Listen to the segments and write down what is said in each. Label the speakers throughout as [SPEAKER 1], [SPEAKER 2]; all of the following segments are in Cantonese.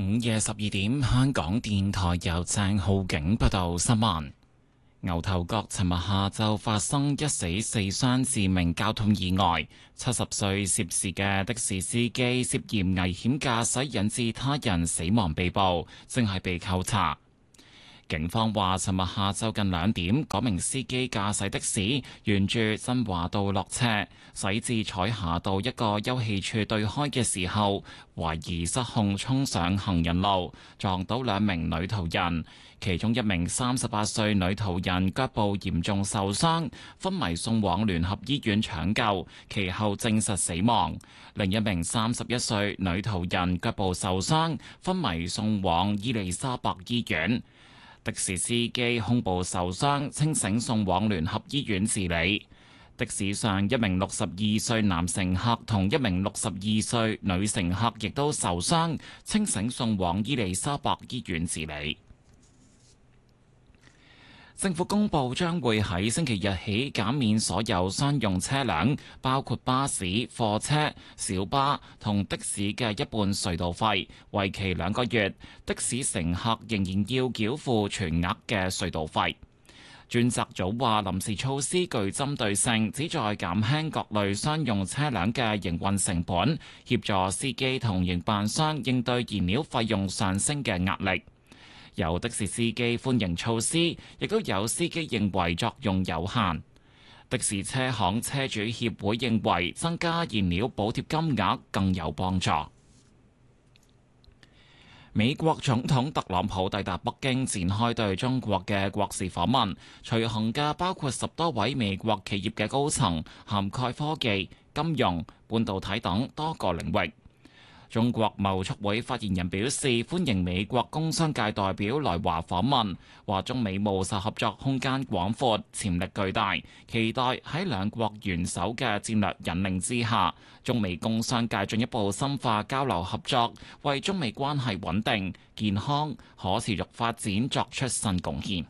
[SPEAKER 1] 午夜12點，香港電台由鄭浩景報道新聞。牛頭角尋日下晝發生一死四傷致命交通意外，70歲涉事嘅的士司機涉嫌危險駕駛引致他人死亡被捕，正係被扣查。警方話，尋日下晝近2點，嗰名司機駕駛的士沿住振華道落斜，駛至彩霞道一個休憩處對開嘅時候，懷疑失控衝上行人路，撞到2名女途人，其中1名38歲女途人腳部嚴重受傷，昏迷送往聯合醫院搶救，其後證實死亡。另1名31歲女途人腳部受傷，昏迷送往伊利沙伯醫院。的士司機胸部受傷，清醒送往聯合醫院治理。的士上1名62歲男乘客同1名62歲女乘客亦都受傷，清醒送往伊利沙伯醫院治理。政府公布將會喺星期日起減免所有商用車輛，包括巴士、貨車、小巴同的士嘅一半隧道費，為期2個月。的士乘客仍然要繳付全額嘅隧道費。專責組話，臨時措施具針對性，旨在減輕各類商用車輛嘅營運成本，協助司機同營辦商應對燃料費用上升嘅壓力。有的士司機歡迎措施，亦都有司機認為作用有限。的士車行車主協會認為增加燃料補貼金額更有幫助。美國總統特朗普抵達北京，展開對中國嘅國事訪問，隨行嘅包括10多位美國企業嘅高層，涵蓋科技、金融、半導體等多個領域。中國貿促會發言人表示，歡迎美國工商界代表來華訪問，話中美務實合作空間廣闊，潛力巨大，期待喺兩國元首嘅戰略引領之下，中美工商界進一步深化交流合作，為中美關係穩定、健康、可持續發展作出新貢獻。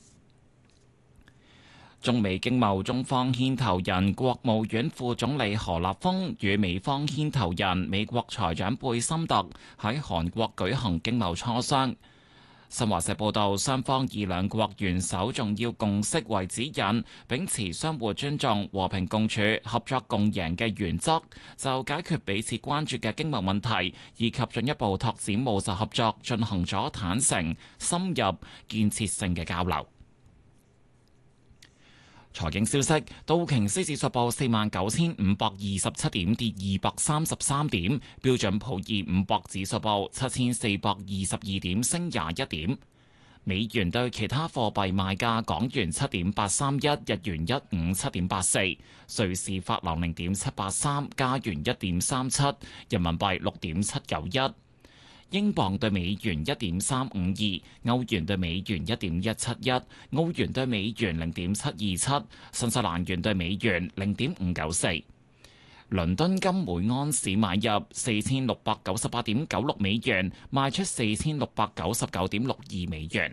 [SPEAKER 1] 中美經貿中方牽頭人國務院副總理何立峰與美方牽頭人美國財長貝森特喺韓國舉行經貿磋商。新華社報道，雙方以兩國元首重要共識為指引，秉持相互尊重、和平共處、合作共贏嘅原則，就解決彼此關注嘅經貿問題以及進一步拓展務實合作進行咗坦誠、深入、建設性嘅交流。財經消息，道瓊斯指數報49,527點，跌233點；標準普爾500指數報7,422點，升21點。美元對其他貨幣賣價：港元7.831，日元157.84，瑞士法郎0.783，加元1.37，人民幣6.791。英鎊對美元1.352，歐元對美元1.171，澳元對美元0.727，新西蘭元對美元0.594。倫敦金每安士買入4698.96美元，賣出4699.62美元。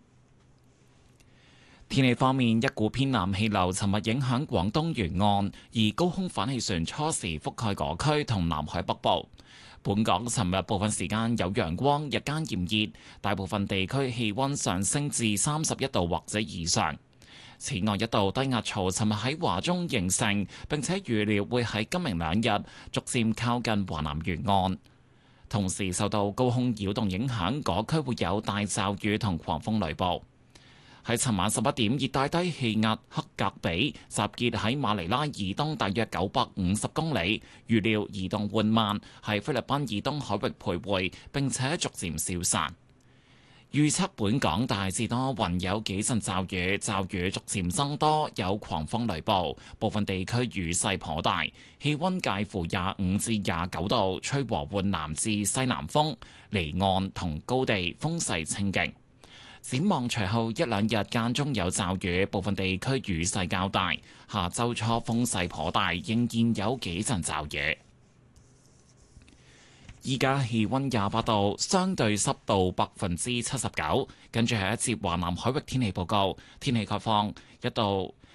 [SPEAKER 1] 天氣方面，一股偏南氣流尋日影響廣東沿岸，而高空反氣旋初時覆蓋嗰區同南海北部。本港尋日部分時間有陽光，日間炎熱，大部分地區氣溫上升至31度或者以上。此外，一道低壓槽尋日喺華中形成，並且預料會喺今明2日逐漸靠近華南沿岸。同時受到高空擾動影響，嗰區會有大驟雨同狂風雷暴。喺尋晚11點，熱帶低氣壓克格比集結喺馬尼拉以東大約950公里，預料移動緩慢，喺菲律賓以東海域徘徊，並且逐漸消散。預測本港大致多雲，有幾陣驟雨，驟雨逐漸增多，有狂風雷暴，部分地區雨勢頗大，氣溫介乎25至29度，吹和緩南至西南風，離岸同高地風勢清勁。展望隨後1-2日間中有驟雨，部分地區雨勢較大。下週初風勢頗大，仍然有幾陣驟雨。依家氣溫28度，相對濕度79%。跟住係一節華南海域天氣報告，天氣概況：一道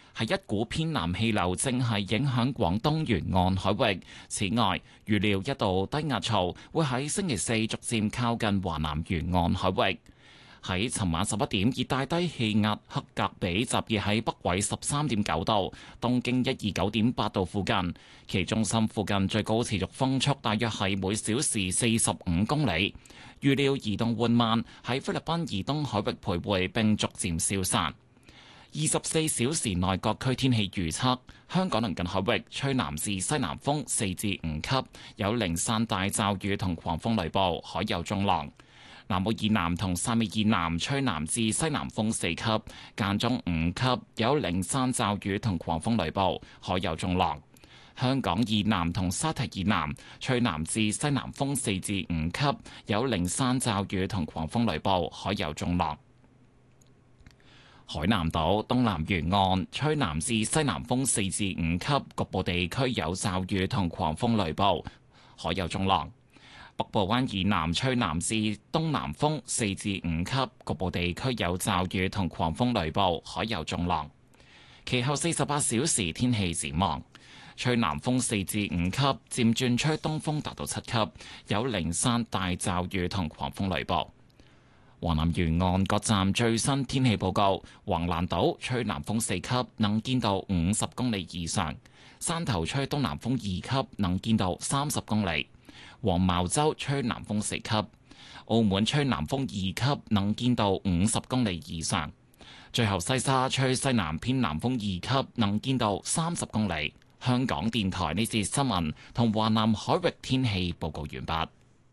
[SPEAKER 1] 係一股偏南氣流正係影響廣東沿岸海域。此外，預料一道低壓槽會喺星期四逐漸靠近華南沿岸海域。喺尋晚11點，熱帶低氣壓克格比集結喺北緯13.9度、東經129.8度附近，其中心附近最高持續風速大約係每小時45公里。預料移動緩慢，喺菲律賓以東海域徘徊並逐漸消散。24小時內各區天氣預測：香港鄰近海域吹南至西南風4至5級，有零散大驟雨同狂風雷暴，海有中浪。南澳以南同汕尾以南吹南至西南風4級，間中5級，有零散驟雨同狂風雷暴，海有中浪。香港以南同沙堤以南吹南至西南風4至5級，有零散驟雨同狂風雷暴，海有中浪。海南島東南沿岸吹南至西南風4至5級，局部地區有驟雨同狂風雷暴，海有中浪。北部灣以南吹南至東南風4至5級，局部地區有驟雨同狂風雷暴，海有中浪。其後48小時天氣展望：吹南風4至5級，漸轉吹東風達到7級，有零散大驟雨同狂風雷暴。華南沿岸各站最新天氣報告：橫瀾島吹南風4級，能見度50公里以上；汕頭吹東南風2級，能見度30公里；黃茅洲吹南風4級；澳門吹南風2級，能見度50公里以上；最後西沙吹西南偏南風2級，能見度30公里。香港電台呢節新聞同華南海域天氣報告完畢。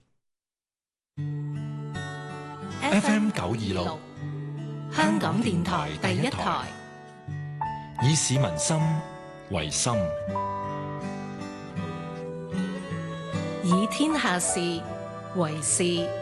[SPEAKER 2] FM 926，香港電台第一台，以市民心為心，
[SPEAKER 3] 以天下事為事。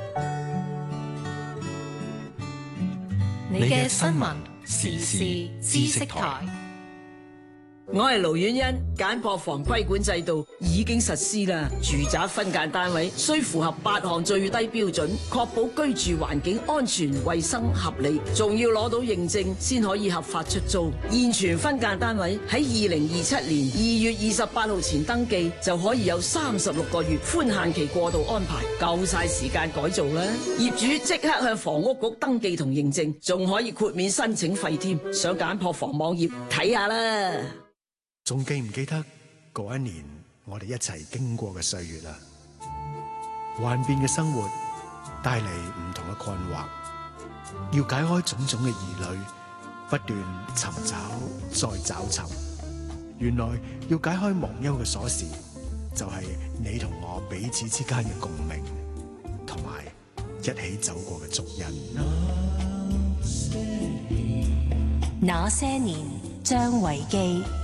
[SPEAKER 3] 你嘅新聞時事知識台。
[SPEAKER 4] 我係盧婉欣，簡樸房規管制度已經實施啦。住宅分間單位需符合8項最低標準，確保居住環境安全、衛生、合理，仲要攞到認證先可以合法出租。現存分間單位喺2027年2月28號前登記，就可以有36個月寬限期過渡安排，夠晒時間改造啦。業主即刻向房屋局登記同認證，仲可以豁免申請費添。上簡樸房網頁睇下啦。
[SPEAKER 5] 仲記唔記得嗰一年我哋一齊經過嘅歲月啊？幻變嘅生活帶嚟唔同嘅困惑，要解開種種嘅疑慮，不斷尋找再找尋。原來要解開忘憂嘅鎖匙，就係你同我彼此之間嘅共鳴，同埋一起走過嘅足印。
[SPEAKER 3] 那些年，張維基。